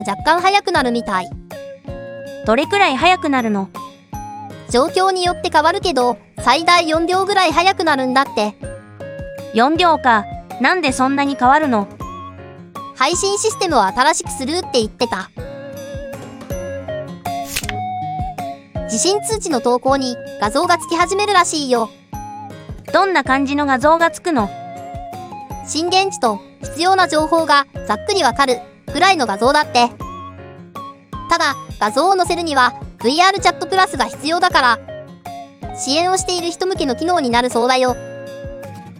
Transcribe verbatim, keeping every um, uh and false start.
若干速くなるみたい。 どれくらい速くなるの？ 状況によって変わるけど、最大よんびょうぐらい速くなるんだって。 よんびょうか。なんでそんなに変わるの？ 配信システムを新しくするって言ってた。地震通知の投稿に画像がつき始めるらしいよ。 どんな感じの画像がつくの？ 震源地と必要な情報がざっくりわかるくらいの画像だって。ただ、画像を載せるには ブイアール チャットプラスが必要だから、支援をしている人向けの機能になるそうだよ。